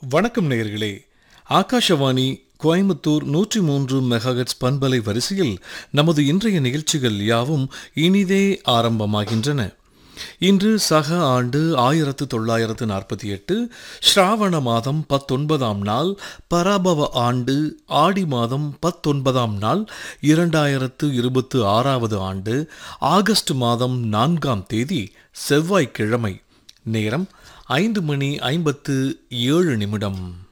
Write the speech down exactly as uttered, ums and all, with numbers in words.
வணக்கம் நேயர்களே. ஆகாஷவாணி கோயம்புத்தூர் நூற்றி மூன்று மெகாஹெர்ட்ஸ் பண்பலை வரிசையில் நமது இன்றைய நிகழ்ச்சிகள் யாவும் இனிதே ஆரம்பமாகின்றன. இன்று சக ஆண்டு ஆயிரத்து தொள்ளாயிரத்து நாற்பத்தி எட்டு ஸ்ராவண மாதம் பத்தொன்பதாம் நாள், பராபவ ஆண்டு ஆடி மாதம் பத்தொன்பதாம் நாள், இரண்டாயிரத்து இருபத்து ஆறாவது ஆண்டு ஆகஸ்ட் மாதம் நான்காம் தேதி செவ்வாய்க்கிழமை. நேரம் ஐந்து மணி ஐம்பத்து ஏழு நிமிடம்.